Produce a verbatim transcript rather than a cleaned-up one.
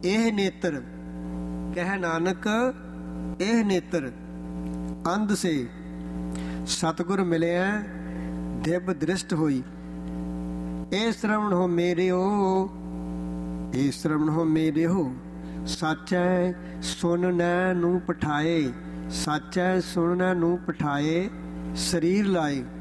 ਇਹ ਨੇਤਰ, ਕਹਿ ਨਾਨਕ ਇਹ ਨੇਤਰ ਅੰਧ ਸੇ ਸਤਿਗੁਰ ਮਿਲਿਆ ਦਿਵ ਦ੍ਰਿਸ਼ਟ ਹੋਈ। ਇਹ ਸ਼ਰਵਣ ਹੋ ਮੇਰੇ ਹੋ, ਇਹ ਸ਼ਰਵਣ ਹੋ ਮੇਰੇ ਹੋ, ਸਾਚੈ ਸੁਣਨੈ ਨੂੰ ਪਠਾਏ, ਸਾਚੈ ਸੁਣਨੈ ਨੂੰ ਪਠਾਏ, ਸਰੀਰ ਲਾਏ।